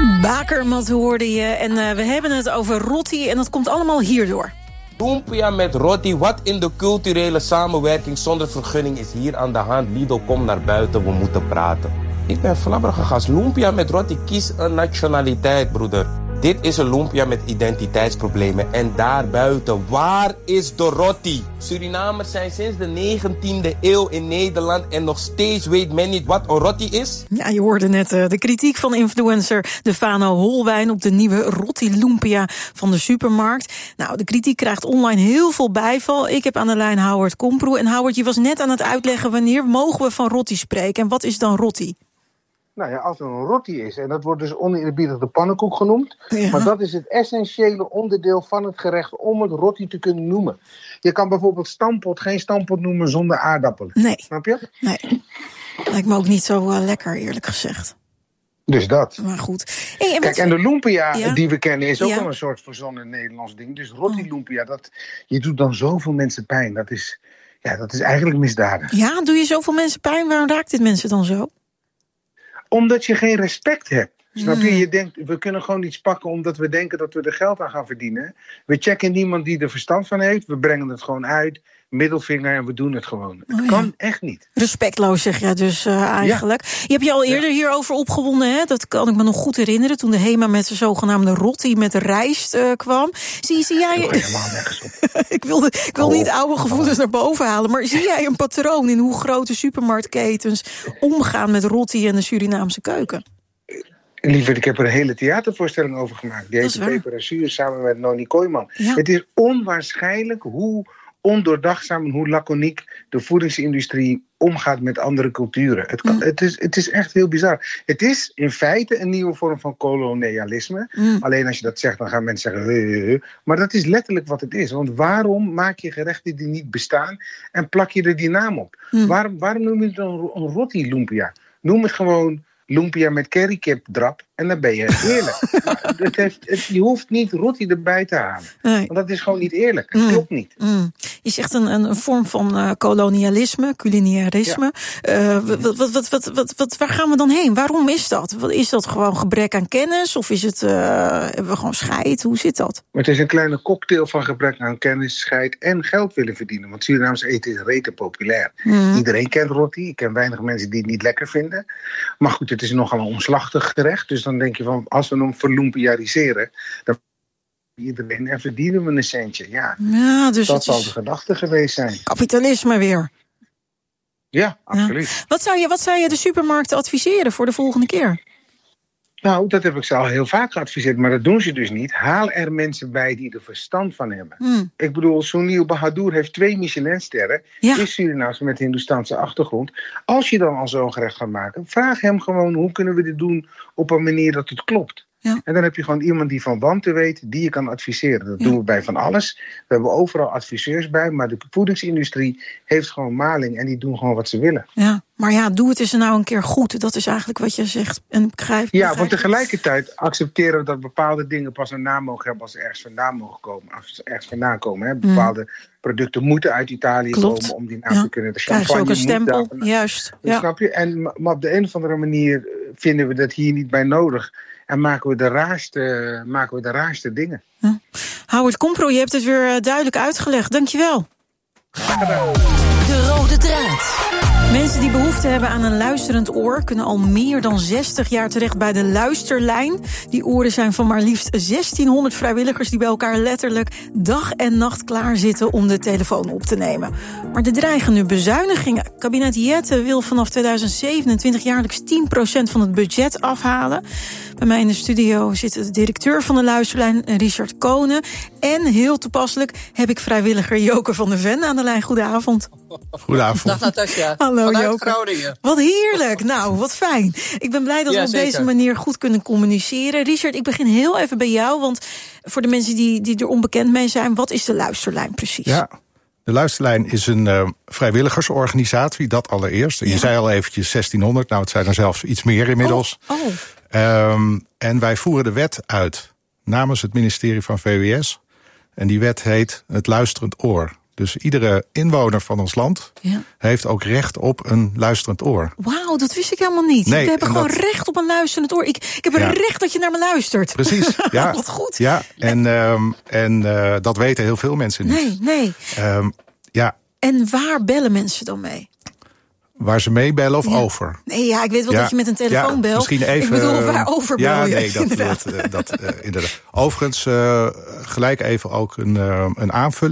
Bakermat hoorde je en we hebben het over rotti en dat komt allemaal hierdoor. Lumpia met rotti, wat in de culturele samenwerking zonder vergunning is hier aan de hand. Lidl, kom naar buiten, we moeten praten. Ik ben flabbergast. Lumpia met rotti, kies een nationaliteit, broeder. Dit is een lumpia met identiteitsproblemen. En daarbuiten, waar is de rotti? Surinamers zijn sinds de 19e eeuw in Nederland en nog steeds weet men niet wat een rotti is. Ja, je hoorde net de kritiek van influencer Defano Holwijn op de nieuwe rotti lumpia van de supermarkt. Nou, de kritiek krijgt online heel veel bijval. Ik heb aan de lijn Howard Komproe. En Howard, je was net aan het uitleggen wanneer mogen we van rotti spreken. En wat is dan rotti? Nou ja, als er een rotti is, en dat wordt dus oneerbiedig de pannenkoek genoemd, Ja. maar dat is het essentiële onderdeel van het gerecht om het rotti te kunnen noemen. Je kan bijvoorbeeld stampot geen stampot noemen zonder aardappelen. Nee. Snap je? Nee. Lijkt me ook niet zo lekker, eerlijk gezegd. Dus dat. Maar goed. Hey, Kijk, en de lumpia Ja. die we kennen is ook Ja. wel een soort verzonnen Nederlands ding. Dus rotti lumpia, je doet dan zoveel mensen pijn. Dat is eigenlijk misdadig. Ja, doe je zoveel mensen pijn? Waarom raakt dit mensen dan zo? Omdat je geen respect hebt. Snap je? Je denkt, we kunnen gewoon iets pakken omdat we denken dat we er geld aan gaan verdienen. We checken niemand die er verstand van heeft. We brengen het gewoon uit. Middelvinger en we doen het gewoon. Het kan echt niet. Respectloos, zeg jij dus eigenlijk. Ja. Je hebt je al eerder hierover opgewonden, hè? Dat kan ik me nog goed herinneren. Toen de HEMA met de zogenaamde rotti met rijst kwam. Zie jij... Helemaal nergens op. ik wil niet oude gevoelens naar boven halen. Maar zie jij een patroon in hoe grote supermarktketens omgaan met rotti en de Surinaamse keuken? Lieverd, ik heb er een hele theatervoorstelling over gemaakt. Die heet Peper en Zuur samen met Noni Kooijman. Ja. Het is onwaarschijnlijk hoe ondoordachtzaam en hoe laconiek de voedingsindustrie omgaat met andere culturen. Het is echt heel bizar. Het is in feite een nieuwe vorm van kolonialisme. Alleen als je dat zegt, dan gaan mensen zeggen... Maar dat is letterlijk wat het is. Want waarom maak je gerechten die niet bestaan en plak je er die naam op? Waarom noem je het een rotti lumpia? Noem het gewoon lumpia met currykipdrap en dan ben je eerlijk. Je hoeft niet rotti erbij te halen. Nee. Want dat is gewoon niet eerlijk. Het klopt niet. Je zegt een vorm van kolonialisme, culinarisme. Ja. Waar gaan we dan heen? Waarom is dat? Is dat gewoon gebrek aan kennis? Of is het, hebben we gewoon scheid? Hoe zit dat? Het is een kleine cocktail van gebrek aan kennis, scheid en geld willen verdienen. Want Surinaams eten is rete populair. Iedereen kent rotti. Ik ken weinig mensen die het niet lekker vinden. Maar goed, het is nogal een omslachtig gerecht. Dus dan denk je van, als we hem verlumpiariseren, dan iedereen en verdienen we een centje. Ja, dus dat zal de gedachte geweest zijn. Kapitalisme weer. Ja, absoluut. Ja. Wat zou je de supermarkten adviseren voor de volgende keer? Nou, dat heb ik ze al heel vaak geadviseerd, maar dat doen ze dus niet. Haal er mensen bij die er verstand van hebben. Ik bedoel, Sunil Bahadur heeft 2 Michelinsterren. Is Surinaams met Hindoestaanse achtergrond. Als je dan al zo'n gerecht gaat maken, vraag hem gewoon, hoe kunnen we dit doen op een manier dat het klopt? Ja. En dan heb je gewoon iemand die van wanten weet, die je kan adviseren. Dat doen we bij van alles. We hebben overal adviseurs bij, maar de voedingsindustrie heeft gewoon maling en die doen gewoon wat ze willen. Ja, maar doe het eens nou een keer goed. Dat is eigenlijk wat je zegt. En begrijp want tegelijkertijd accepteren we dat bepaalde dingen pas een naam mogen hebben als ze ergens vandaan mogen komen. Als ze ergens vandaan komen. Hè. Bepaalde producten moeten uit Italië komen om die naam te kunnen. De champagne krijg je ook een stempel, juist. Ja. Snap je? Maar op de een of andere manier vinden we dat hier niet bij nodig. En maken we de raarste dingen. Ja. Howard Komproe, je hebt het weer duidelijk uitgelegd. Dankjewel. De rode draad. Mensen die behoefte hebben aan een luisterend oor kunnen al meer dan 60 jaar terecht bij de Luisterlijn. Die oren zijn van maar liefst 1600 vrijwilligers die bij elkaar letterlijk dag en nacht klaar zitten om de telefoon op te nemen. Maar er dreigen nu bezuinigingen. Kabinet Jette wil vanaf 2027 jaarlijks 10% van het budget afhalen. Bij mij in de studio zit de directeur van de Luisterlijn, Richard Konen. En heel toepasselijk heb ik vrijwilliger Joke van der Ven aan de lijn. Goedenavond. Goedenavond. Dag Natasja. Hallo vanuit Joke. Groningen. Wat heerlijk. Nou, wat fijn. Ik ben blij dat we op deze manier goed kunnen communiceren. Richard, ik begin heel even bij jou. Want voor de mensen die er onbekend mee zijn, wat is de Luisterlijn precies? Ja, de Luisterlijn is een vrijwilligersorganisatie, dat allereerst. Je zei al eventjes 1600, nou het zijn er zelfs iets meer inmiddels. En wij voeren de wet uit namens het ministerie van VWS. En die wet heet het luisterend oor. Dus iedere inwoner van ons land heeft ook recht op een luisterend oor. Wauw, dat wist ik helemaal niet. Nee, we hebben gewoon recht op een luisterend oor. Ik heb een recht dat je naar me luistert. Precies, ja. Wat goed. Ja, en dat weten heel veel mensen niet. Nee. Ja. En waar bellen mensen dan mee? Waar ze mee bellen of over? Nee, ik weet wel dat je met een telefoon belt. Misschien even, ik bedoel, waarover bel je? Nee, dat inderdaad. Overigens, gelijk even ook een aanvulling.